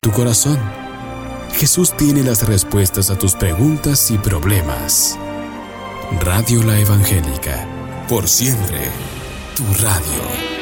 tu corazón. Jesús tiene las respuestas a tus preguntas y problemas. Radio La Evangélica, por siempre, tu radio.